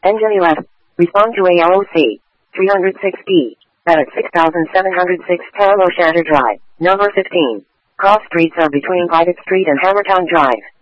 Engine 11. Respond to ALOC. 306B. That at 6706 Palo Shatter Drive. Number 15. Cross streets are between Private Street and Hammertown Drive.